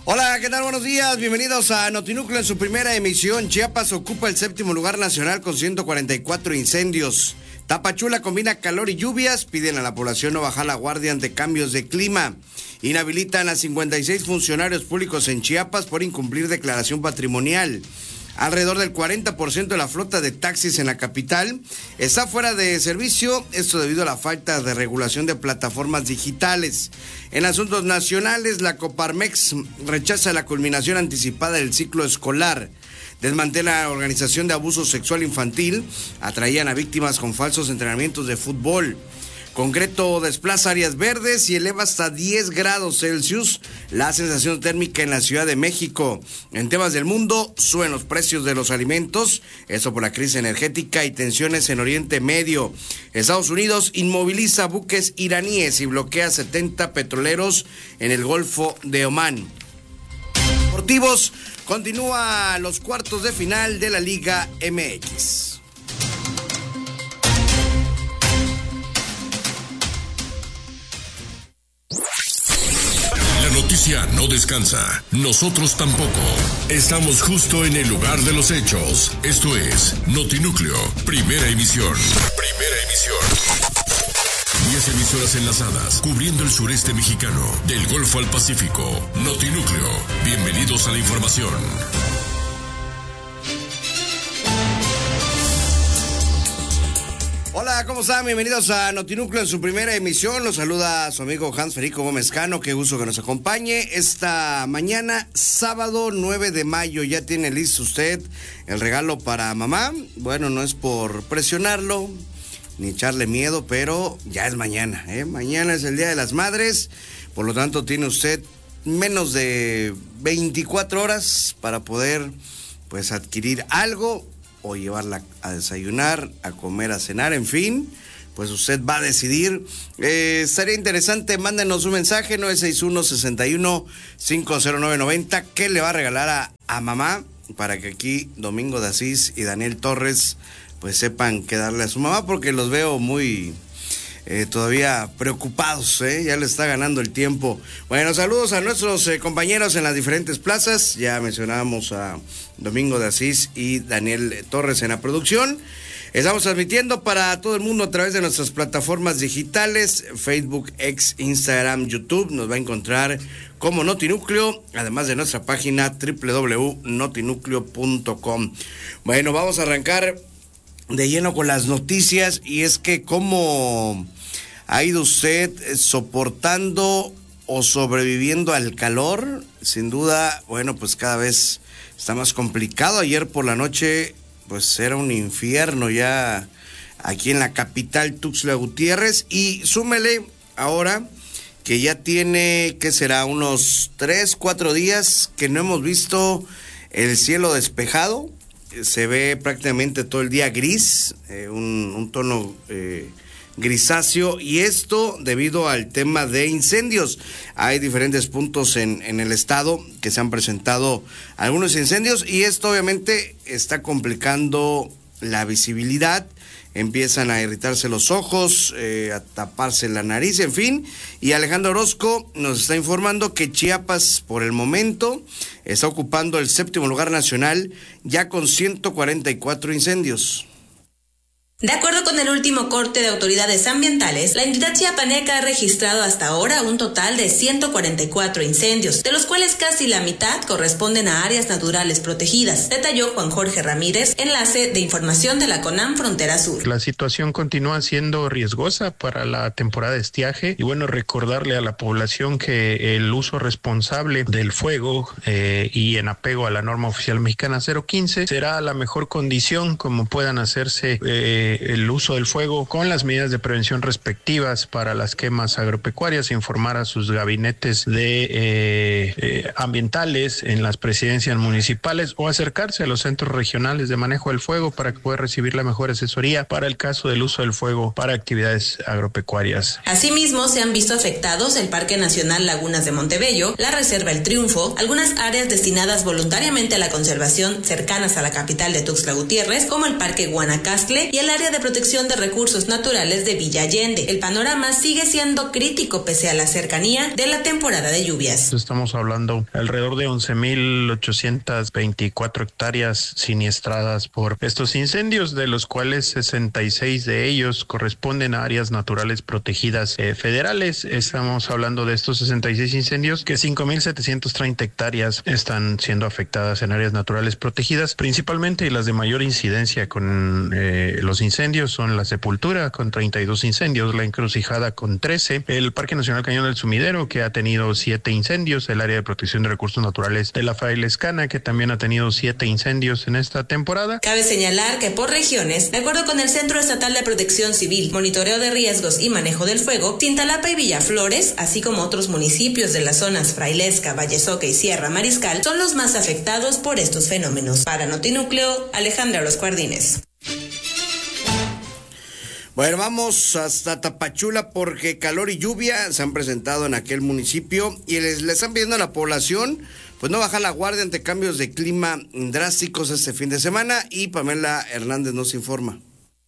Hola, ¿qué tal? Buenos días, bienvenidos a Notinúcleo en su primera emisión. Chiapas ocupa el 7º lugar nacional con 144 incendios. Tapachula combina calor y lluvias, piden a la población no bajar la guardia ante cambios de clima. Inhabilitan a 56 funcionarios públicos en Chiapas por incumplir declaración patrimonial. Alrededor del 40% de la flota de taxis en la capital está fuera de servicio, esto debido a la falta de regulación de plataformas digitales. En asuntos nacionales, la Coparmex rechaza la culminación anticipada del ciclo escolar. Desmantela la organización de abuso sexual infantil, atraían a víctimas con falsos entrenamientos de fútbol. Concreto desplaza áreas verdes y eleva hasta 10 grados Celsius la sensación térmica en la Ciudad de México. En temas del mundo, suben los precios de los alimentos, eso por la crisis energética y tensiones en Oriente Medio. Estados Unidos inmoviliza buques iraníes y bloquea 70 petroleros en el Golfo de Omán. Deportivos, continúa los cuartos de final de la Liga MX. La noticia no descansa, nosotros tampoco. Estamos justo en el lugar de los hechos. Esto es Notinúcleo, primera emisión. 10 emisoras enlazadas, cubriendo el sureste mexicano, del Golfo al Pacífico. Notinúcleo, bienvenidos a la información. Hola, ¿cómo están? Bienvenidos a Notinúcleo en su primera emisión. Los saluda su amigo Hans Federico Gómez Cano. Qué gusto que nos acompañe esta mañana, sábado 9 de mayo. ¿Ya tiene listo usted el regalo para mamá? Bueno, no es por presionarlo ni echarle miedo, pero ya es mañana, ¿eh? Mañana es el Día de las Madres, por lo tanto tiene usted menos de 24 horas para poder, pues, adquirir algo o llevarla a desayunar, a comer, a cenar, en fin, pues usted va a decidir. Estaría interesante, mándenos un mensaje, 961-61-50990, ¿qué le va a regalar a mamá? Para que aquí Domingo de Asís y Daniel Torres pues sepan qué darle a su mamá, porque los veo muy todavía preocupados, ya le está ganando el tiempo. Bueno, saludos a nuestros compañeros en las diferentes plazas, ya mencionábamos a Domingo de Asís y Daniel Torres en la producción. Estamos transmitiendo para todo el mundo a través de nuestras plataformas digitales, Facebook, X, Instagram, YouTube, nos va a encontrar como Notinúcleo, además de nuestra página www.notinucleo.com. Bueno, vamos a arrancar de lleno con las noticias, y es que cómo ha ido usted soportando o sobreviviendo al calor. Sin duda, bueno, pues cada vez está más complicado. Ayer por la noche pues era un infierno ya aquí en la capital Tuxtla Gutiérrez, y súmele ahora que ya tiene, ¿qué será? Unos 3-4 días que no hemos visto el cielo despejado. Se ve prácticamente todo el día gris, un tono grisáceo, y esto debido al tema de incendios. Hay diferentes puntos en el estado que se han presentado algunos incendios, y esto obviamente está complicando la visibilidad. Empiezan a irritarse los ojos, a taparse la nariz, en fin. Y Alejandro Orozco nos está informando que Chiapas, por el momento, está ocupando el 7º lugar nacional, ya con 144 incendios. De acuerdo con el último corte de autoridades ambientales, la entidad chiapaneca ha registrado hasta ahora un total de 144 incendios, de los cuales casi la mitad corresponden a áreas naturales protegidas, detalló Juan Jorge Ramírez, enlace de información de la CONAM Frontera Sur. La situación continúa siendo riesgosa para la temporada de estiaje, y bueno, recordarle a la población que el uso responsable del fuego y en apego a la norma oficial mexicana 015 será la mejor condición como puedan hacerse el uso del fuego con las medidas de prevención respectivas para las quemas agropecuarias, informar a sus gabinetes de ambientales en las presidencias municipales o acercarse a los centros regionales de manejo del fuego para que pueda recibir la mejor asesoría para el caso del uso del fuego para actividades agropecuarias. Asimismo, se han visto afectados el Parque Nacional Lagunas de Montebello, la Reserva El Triunfo, algunas áreas destinadas voluntariamente a la conservación cercanas a la capital de Tuxtla Gutiérrez, como el Parque Guanacaste y el área Área de Protección de Recursos Naturales de Villa Allende. El panorama sigue siendo crítico pese a la cercanía de la temporada de lluvias. Estamos hablando alrededor de 11,824 hectáreas siniestradas por estos incendios, de los cuales 66 de ellos corresponden a áreas naturales protegidas federales. Estamos hablando de estos 66 incendios, que 5,730 hectáreas están siendo afectadas en áreas naturales protegidas principalmente, y las de mayor incidencia con los incendios son la Sepultura con 32 incendios, la Encrucijada con 13, el Parque Nacional Cañón del Sumidero, que ha tenido 7 incendios, el Área de Protección de Recursos Naturales de la Frailescana, que también ha tenido 7 incendios en esta temporada. Cabe señalar que por regiones, de acuerdo con el Centro Estatal de Protección Civil, Monitoreo de Riesgos y Manejo del Fuego, Cintalapa y Villaflores, así como otros municipios de las zonas Frailesca, Vallesoca y Sierra Mariscal, son los más afectados por estos fenómenos. Para Notinúcleo, Alejandra Orozco Ardínez. Bueno, vamos hasta Tapachula porque calor y lluvia se han presentado en aquel municipio y le están pidiendo a la población pues no bajar la guardia ante cambios de clima drásticos este fin de semana, y Pamela Hernández nos informa.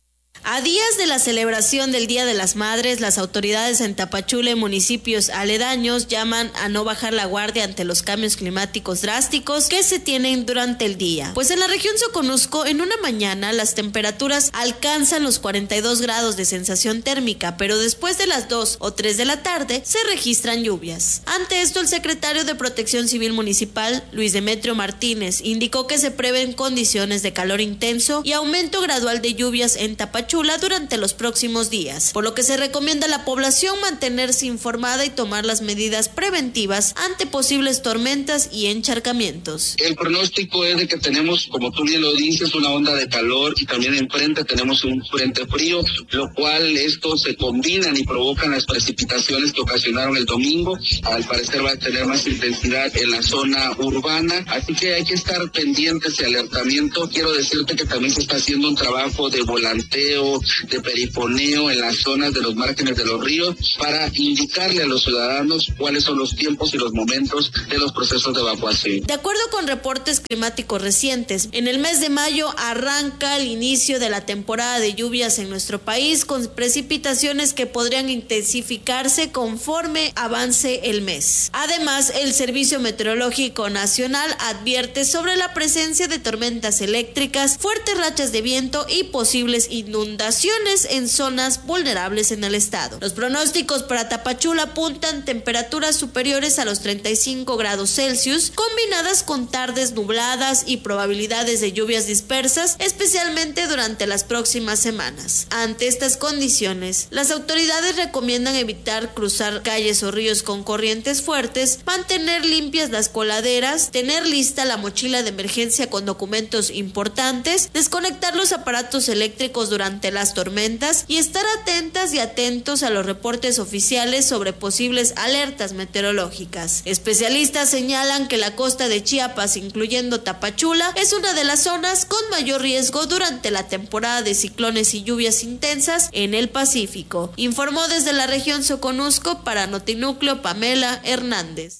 A días de la celebración del Día de las Madres, las autoridades en Tapachula y municipios aledaños llaman a no bajar la guardia ante los cambios climáticos drásticos que se tienen durante el día. Pues en la región Soconusco, en una mañana, las temperaturas alcanzan los 42 grados de sensación térmica, pero después de las 2 o 3 de la tarde se registran lluvias. Ante esto, el secretario de Protección Civil Municipal, Luis Demetrio Martínez, indicó que se prevén condiciones de calor intenso y aumento gradual de lluvias en Tapachula durante los próximos días, por lo que se recomienda a la población mantenerse informada y tomar las medidas preventivas ante posibles tormentas y encharcamientos. El pronóstico es de que tenemos, como tú bien lo dices, una onda de calor y también enfrente tenemos un frente frío, lo cual estos se combinan y provocan las precipitaciones que ocasionaron el domingo. Al parecer va a tener más intensidad en la zona urbana, así que hay que estar pendientes y alertamiento. Quiero decirte que también se está haciendo un trabajo de volanteo, de perifoneo en las zonas de los márgenes de los ríos para indicarle a los ciudadanos cuáles son los tiempos y los momentos de los procesos de evacuación. De acuerdo con reportes climáticos recientes, en el mes de mayo arranca el inicio de la temporada de lluvias en nuestro país, con precipitaciones que podrían intensificarse conforme avance el mes. Además, el Servicio Meteorológico Nacional advierte sobre la presencia de tormentas eléctricas, fuertes rachas de viento y posibles inundaciones en zonas vulnerables en el estado. Los pronósticos para Tapachula apuntan temperaturas superiores a los 35 grados Celsius, combinadas con tardes nubladas y probabilidades de lluvias dispersas, especialmente durante las próximas semanas. Ante estas condiciones, las autoridades recomiendan evitar cruzar calles o ríos con corrientes fuertes, mantener limpias las coladeras, tener lista la mochila de emergencia con documentos importantes, desconectar los aparatos eléctricos durante las tormentas y estar atentas y atentos a los reportes oficiales sobre posibles alertas meteorológicas. Especialistas señalan que la costa de Chiapas, incluyendo Tapachula, es una de las zonas con mayor riesgo durante la temporada de ciclones y lluvias intensas en el Pacífico. Informó desde la región Soconusco para Notinúcleo Pamela Hernández.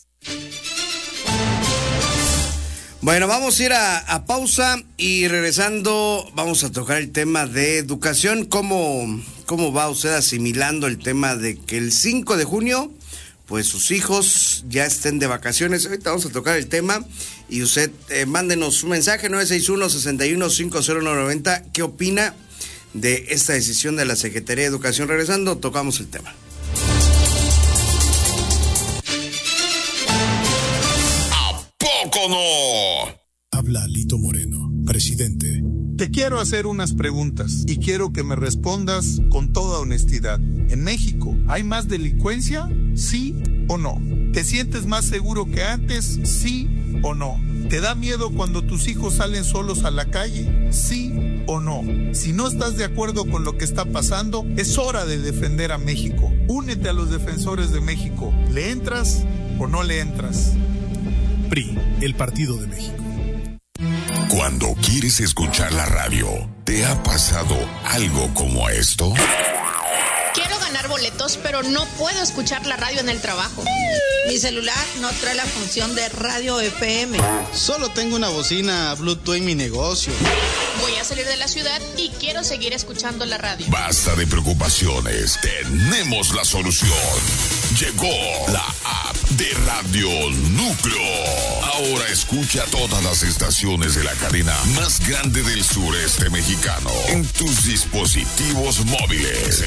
Bueno, vamos a ir a pausa y regresando vamos a tocar el tema de educación. ¿Cómo va usted asimilando el tema de que el 5 de junio pues sus hijos ya estén de vacaciones? Ahorita vamos a tocar el tema y usted mándenos un mensaje 961-61-50990. ¿Qué opina de esta decisión de la Secretaría de Educación? Regresando, tocamos el tema. ¿Poco no? Habla Lito Moreno, presidente. Te quiero hacer unas preguntas y quiero que me respondas con toda honestidad. ¿En México hay más delincuencia? ¿Sí o no? ¿Te sientes más seguro que antes? ¿Sí o no? ¿Te da miedo cuando tus hijos salen solos a la calle? ¿Sí o no? Si no estás de acuerdo con lo que está pasando, es hora de defender a México. Únete a los defensores de México. ¿Le entras o no le entras? PRI, el Partido de México. Cuando quieres escuchar la radio, ¿te ha pasado algo como esto? Quiero ganar boletos, pero no puedo escuchar la radio en el trabajo. Mi celular no trae la función de radio FM. Solo tengo una bocina Bluetooth en mi negocio. Voy a salir de la ciudad y quiero seguir escuchando la radio. Basta de preocupaciones, tenemos la solución. Llegó la app de Radio Núcleo. Ahora escucha todas las estaciones de la cadena más grande del sureste mexicano en tus dispositivos móviles.